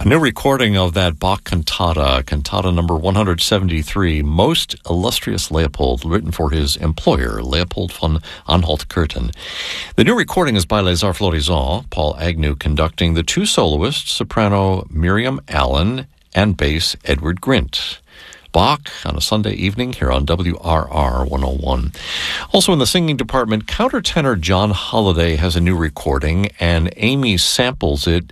A new recording of that Bach cantata, cantata number 173, Most Illustrious Leopold, written for his employer, Leopold von Anhalt-Köthen. The new recording is by Les Arts Florissants, Paul Agnew conducting, the two soloists, soprano Miriam Allen and bass Edward Grint. Bach on a Sunday evening here on WRR 101. Also in the singing department, countertenor John Holliday has a new recording, and Amy samples it